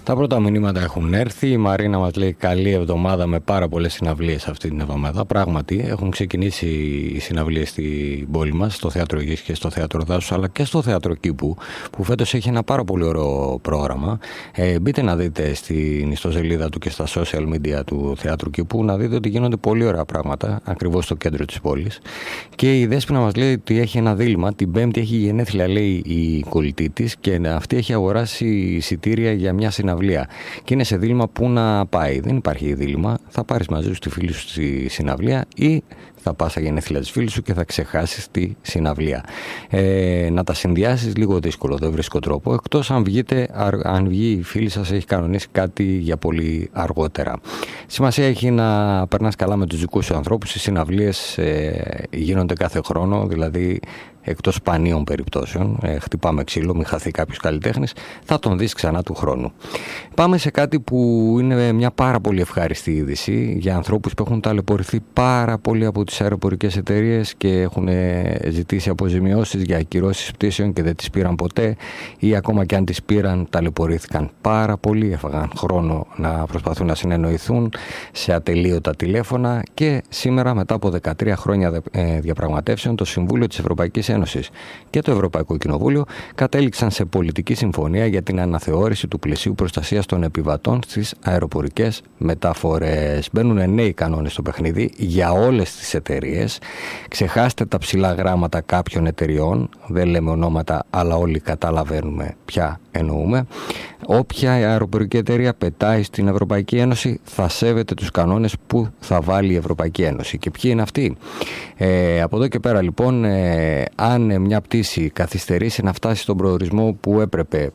Τα πρώτα μηνύματα έχουν έρθει. Η Μαρίνα μας λέει καλή εβδομάδα με πάρα πολλές συναυλίες αυτή την εβδομάδα. Πράγματι έχουν ξεκινήσει οι συναυλίες στην πόλη μας, στο Θέατρο Γης και στο Θέατρο Δάσους, αλλά και στο Θέατρο Κήπου, που φέτος έχει ένα πάρα πολύ ωραίο πρόγραμμα. Μπείτε να δείτε στην ιστοσελίδα του και στα social media του Θεάτρου Κήπου, να δείτε ότι γίνονται πολύ ωραία πράγματα ακριβώς στο κέντρο της πόλης. Και η Δέσποινα μας λέει ότι έχει ένα δίλημμα. Την Πέμπτη έχει γενέθλια, λέει, η κολλητή της, και αυτή έχει αγοράσει εισιτήρια για μια συναυλία. Και είναι σε δίλημμα πού να πάει. Δεν υπάρχει δίλημμα. Θα πάρεις μαζί σου τη φίλη σου στη συναυλία ή θα πας στα γενέθλια της φίλης σου και θα ξεχάσεις τη συναυλία. Να τα συνδυάσεις λίγο δύσκολο, δεν βρίσκω τρόπο. Εκτός αν βγει η φίλη σας, έχει κανονίσει κάτι για πολύ αργότερα. Σημασία έχει να περνάς καλά με τους δικούς σου ανθρώπους. Οι συναυλίες γίνονται κάθε χρόνο, δηλαδή εκτός σπανίων περιπτώσεων, χτυπάμε ξύλο, μην χαθεί κάποιος καλλιτέχνης, θα τον δεις ξανά του χρόνου. Πάμε σε κάτι που είναι μια πάρα πολύ ευχάριστη είδηση για ανθρώπους που έχουν ταλαιπωρηθεί πάρα πολύ από τις αεροπορικές εταιρείες και έχουν ζητήσει αποζημιώσεις για ακυρώσεις πτήσεων και δεν τις πήραν ποτέ, ή ακόμα και αν τις πήραν ταλαιπωρήθηκαν πάρα πολύ, έφαγαν χρόνο να προσπαθούν να συνεννοηθούν σε ατελείωτα τηλέφωνα, και σήμερα, μετά από 13 χρόνια διαπραγματεύσεων, το Συμβούλιο της Ευρωπαϊκής Ένωσης και το Ευρωπαϊκό Κοινοβούλιο κατέληξαν σε πολιτική συμφωνία για την αναθεώρηση του πλαισίου προστασίας των επιβατών στις αεροπορικές μεταφορές. Μπαίνουν νέοι κανόνες στο παιχνίδι για όλες τις εταιρείες. Ξεχάστε τα ψηλά γράμματα κάποιων εταιριών, δεν λέμε ονόματα, αλλά όλοι καταλαβαίνουμε ποια εννοούμε. Όποια αεροπορική εταιρεία πετάει στην Ευρωπαϊκή Ένωση θα σέβεται τους κανόνες που θα βάλει η Ευρωπαϊκή Ένωση. Και ποιοι είναι αυτοί? Από εδώ και πέρα, λοιπόν, αν μια πτήση καθυστερήσει να φτάσει στον προορισμό που έπρεπε,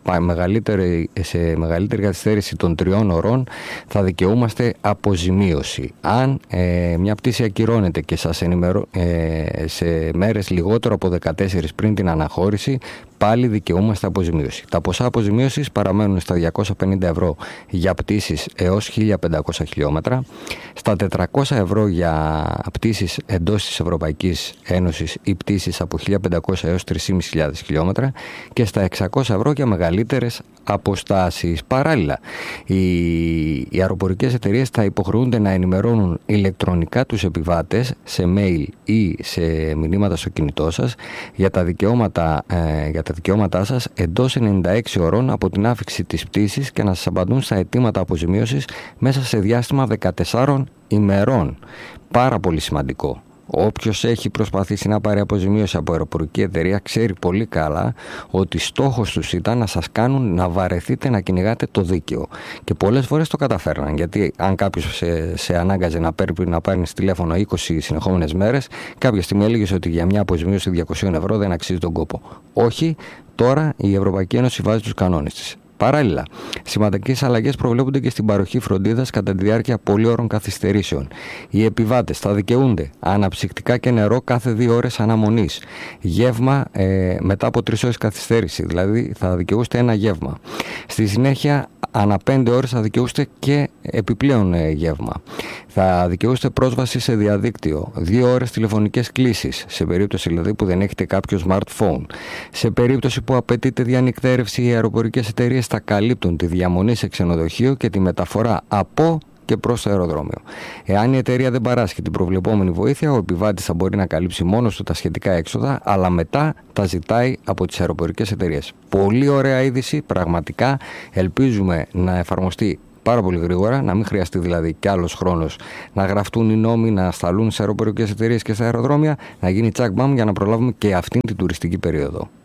σε μεγαλύτερη καθυστέρηση των 3 ωρών, θα δικαιούμαστε αποζημίωση. Αν μια πτήση ακυρώνεται και σας σε μέρες λιγότερο από 14 πριν την αναχώρηση, πάλι δικαιούμαστε αποζημίωση. Τα ποσά αποζημίωσης παραμένουν στα 250 ευρώ για πτήσεις έως 1.500 χιλιόμετρα, στα 400 ευρώ για πτήσεις εντός της Ευρωπαϊκής Ένωσης ή πτήσεις από 1.500 έως 3.500 χιλιόμετρα και στα 600 ευρώ για μεγαλύτερες αποστάσεις. Παράλληλα, οι αεροπορικές εταιρείες θα υποχρεούνται να ενημερώνουν ηλεκτρονικά τους επιβάτες σε mail ή σε μηνύματα στο κινητό σας για τα δικαιώματά σας εντός 96 ωρών από την άφιξη της πτήσης και να σας απαντούν στα αιτήματα αποζημίωσης μέσα σε διάστημα 14 ημερών. Πάρα πολύ σημαντικό. Όποιος έχει προσπαθήσει να πάρει αποζημίωση από αεροπορική εταιρεία ξέρει πολύ καλά ότι στόχος τους ήταν να σας κάνουν να βαρεθείτε να κυνηγάτε το δίκαιο. Και πολλές φορές το καταφέρναν. Γιατί αν κάποιος σε ανάγκαζε να πάρει τηλέφωνο 20 συνεχόμενες μέρες, κάποια στιγμή έλεγε ότι για μια αποζημίωση 200 ευρώ δεν αξίζει τον κόπο. Όχι, τώρα η Ευρωπαϊκή Ένωση βάζει τους κανόνες της. Παράλληλα, σημαντικές αλλαγές προβλέπονται και στην παροχή φροντίδας κατά τη διάρκεια πολύωρων καθυστερήσεων. Οι επιβάτες θα δικαιούνται αναψυκτικά και νερό κάθε 2 ώρες αναμονής. Γεύμα μετά από 3 ώρες καθυστέρηση, δηλαδή θα δικαιούστε ένα γεύμα. Στη συνέχεια, ανά 5 ώρες θα δικαιούστε και επιπλέον γεύμα. Θα δικαιούστε πρόσβαση σε διαδίκτυο, 2 ώρες τηλεφωνικές κλήσεις, σε περίπτωση δηλαδή που δεν έχετε κάποιο smartphone. Σε περίπτωση που απαιτείται διανυκτέρευση, οι αεροπορικές εταιρείες θα καλύπτουν τη διαμονή σε ξενοδοχείο και τη μεταφορά από και προς το αεροδρόμιο. Εάν η εταιρεία δεν παράσχει την προβλεπόμενη βοήθεια, ο επιβάτης θα μπορεί να καλύψει μόνος του τα σχετικά έξοδα, αλλά μετά τα ζητάει από τις αεροπορικές εταιρείες. Πολύ ωραία είδηση, πραγματικά. Ελπίζουμε να εφαρμοστεί πάρα πολύ γρήγορα, να μην χρειαστεί δηλαδή κι άλλος χρόνος να γραφτούν οι νόμοι, να σταλούν σε αεροπορικές εταιρείες και στα αεροδρόμια, να γίνει τσακ μπαμ για να προλάβουμε και αυτήν την τουριστική περίοδο.